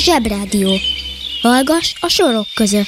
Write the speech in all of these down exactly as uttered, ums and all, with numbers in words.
Zsebrádió. Hallgass a sorok között.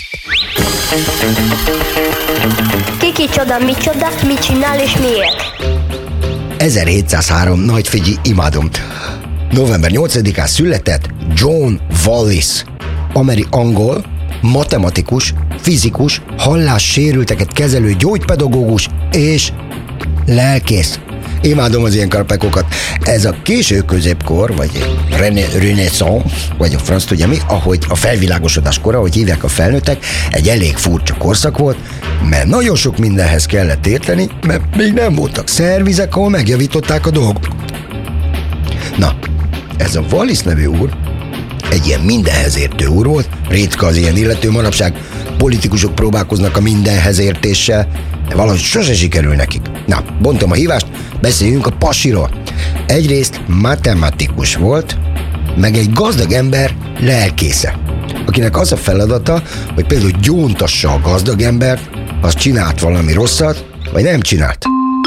Kiki csoda, mi csoda, mit csinál és miért? ezerhétszázhárom Nagyfigyi, imádom. november nyolcadikán született John Wallis, ameri angol, matematikus, fizikus, hallássérülteket kezelő gyógypedagógus és lelkész. Imádom az ilyen karpekokat. Ez a késő középkor, vagy renaissance, vagy a franc tudja mi, ahogy a felvilágosodás kora, ahogy hívják a felnőttek, egy elég furcsa korszak volt, mert nagyon sok mindenhez kellett érteni, mert még nem voltak szervizek, ahol megjavították a dolgokat. Na, ez a Wallis nevű úr egy ilyen mindenhez értő úr volt, ritka az ilyen illető, manapság politikusok próbálkoznak a mindenhez értéssel, de valahogy sose sikerül nekik. Na, bontom a hívást, beszéljünk a pasiról. Egyrészt matematikus volt, meg egy gazdag ember lelkésze, akinek az a feladata, hogy például gyóntassa a gazdag embert, az csinált valami rosszat, vagy nem csinált.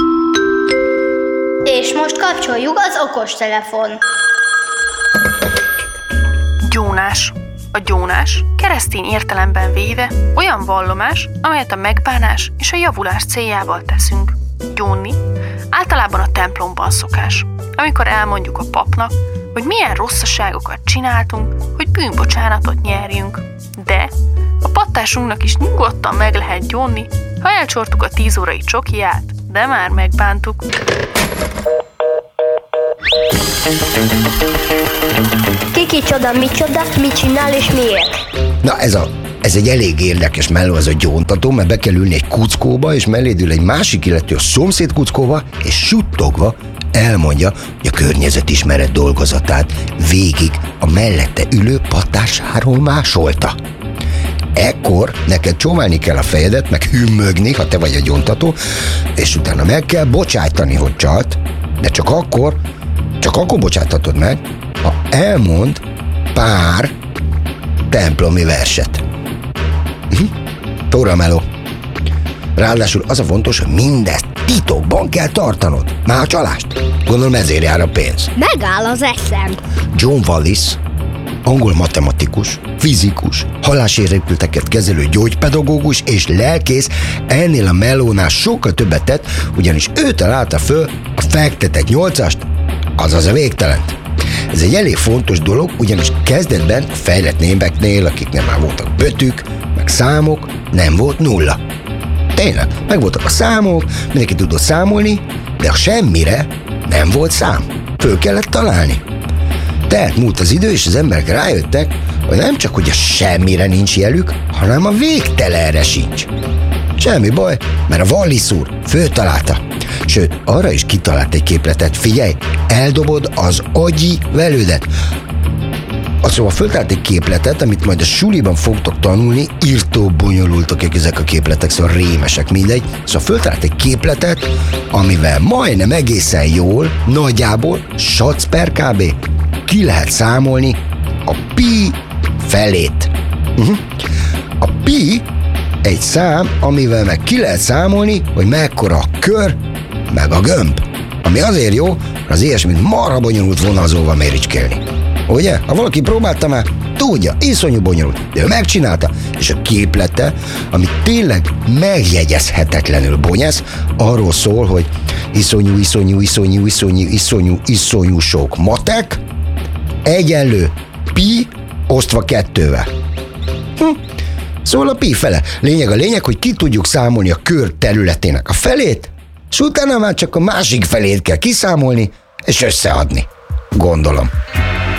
És most kapcsoljuk az okostelefon. Gyónás. A gyónás, keresztény értelemben véve, olyan vallomás, amelyet a megbánás és a javulás céljával teszünk. Gyónni általában a templomban szokás, amikor elmondjuk a papnak, hogy milyen rosszaságokat csináltunk, hogy bűnbocsánatot nyerjünk. De a pattásunknak is nyugodtan meg lehet gyónni, ha elcsortuk a tíz órai csokiját, de már megbántuk. Kiki csoda, mi csoda, mit csinál és miért? Na ez a Ez egy elég érdekes melló, ez a gyóntató, mert be kell ülni egy kuckóba, és mellédül egy másik illető a szomszéd kuckóba, és suttogva elmondja, hogy a környezetismeret dolgozatát végig a mellette ülő pattásáról másolta. Ekkor neked csóválni kell a fejedet, meg hümmögni, ha te vagy a gyóntató, és utána meg kell bocsájtani, hogy csalt, de csak akkor, csak akkor bocsáthatod meg, ha elmond pár templomi verset. Tóra meló. Ráadásul az a fontos, hogy mindezt titokban kell tartanod. Már a csalást. Gondolom ezért jár a pénz. Megáll az eszem. John Wallis, angol matematikus, fizikus, hallássérülteket kezelő gyógypedagógus és lelkész ennél a melónál sokkal többet tett, ugyanis ő találta föl a fektetett nyolcast, azaz a végtelent. Ez egy elég fontos dolog, ugyanis kezdetben a fejlett némeknél, akiknél már voltak bötük, meg számok, nem volt nulla. Tényleg, meg voltak a számok, mindenki tudott számolni, de a semmire nem volt szám. Föl kellett találni. Tehát múlt az idő, és az emberek rájöttek, hogy nem csak, hogy a semmire nincs jelük, hanem a végtelenre sincs. Semmi baj, mert a Wallis úr föltalálta. Sőt, arra is kitalált egy képletet. Figyelj, eldobod az agyi velődet. Szóval föltalált egy képletet, amit majd a suliban fogtok tanulni, írtó bonyolultak ezek a képletek, szóval rémesek, mindegy. Szóval föltalált egy képletet, amivel majdnem egészen jól, nagyjából, sac per kb. Ki lehet számolni a pi felét. Uh-huh. A pi egy szám, amivel meg ki lehet számolni, hogy mekkora a kör, meg a gömb. Ami azért jó, mert az ilyesmit marha bonyolult vonalzóval méricskélni. Ugye? Ha valaki próbálta már, tudja, iszonyú bonyolult, de ő megcsinálta, és a képlete, ami tényleg megjegyezhetetlenül bonyesz, arról szól, hogy iszonyú, iszonyú, iszonyú, iszonyú, iszonyú, iszonyú sok matek, egyenlő pi osztva kettővel. Hm. Szóval a pi fele. Lényeg a lényeg, hogy ki tudjuk számolni a kör területének a felét, és utána már csak a másik felét kell kiszámolni, és összeadni. Gondolom.